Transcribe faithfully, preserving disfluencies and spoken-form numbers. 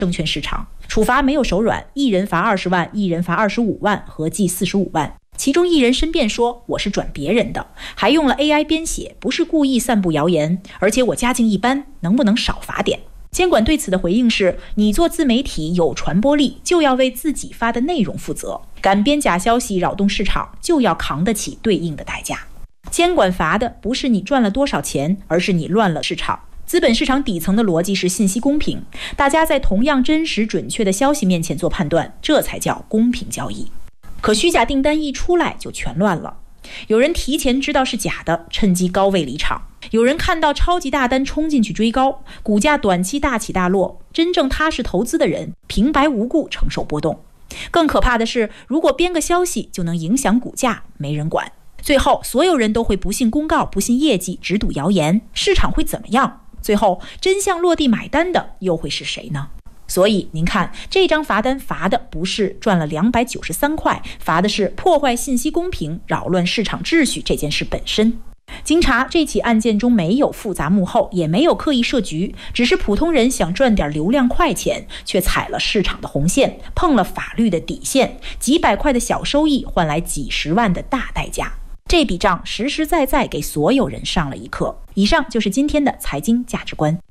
证券市场。处罚没有手软，一人罚二十万，一人罚二十五万，合计四十五万。其中一人申辩说我是转别人的，还用了 A I 编写，不是故意散布谣言，而且我家境一般，能不能少罚点？监管对此的回应是，你做自媒体有传播力，就要为自己发的内容负责，敢编假消息扰动市场，就要扛得起对应的代价。监管罚的不是你赚了多少钱，而是你乱了市场。资本市场底层的逻辑是信息公平，大家在同样真实准确的消息面前做判断，这才叫公平交易。可虚假订单一出来就全乱了，有人提前知道是假的，趁机高位离场；有人看到超级大单冲进去追高，股价短期大起大落，真正踏实投资的人平白无故承受波动。更可怕的是，如果编个消息就能影响股价，没人管，最后所有人都会不信公告，不信业绩，只赌谣言，市场会怎么样？最后真相落地买单的又会是谁呢？所以您看，这张罚单罚的不是赚了两百九十三块，罚的是破坏信息公平、扰乱市场秩序这件事本身。经查，这起案件中没有复杂幕后，也没有刻意设局，只是普通人想赚点流量快钱，却踩了市场的红线，碰了法律的底线，几百块的小收益换来几十万的大代价。这笔账实实在在给所有人上了一课。以上就是今天的财经价值观。